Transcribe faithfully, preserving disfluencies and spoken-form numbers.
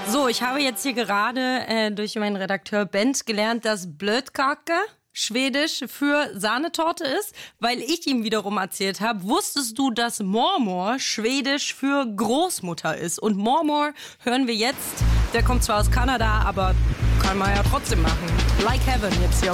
So, ich habe jetzt hier gerade äh, durch meinen Redakteur Bent gelernt, dass Blötkake Schwedisch für Sahnetorte ist, weil ich ihm wiederum erzählt habe, wusstest du, dass Mormor Schwedisch für Großmutter ist? Und Mormor hören wir jetzt, der kommt zwar aus Kanada, aber kann man ja trotzdem machen. Like Heaven jetzt hier.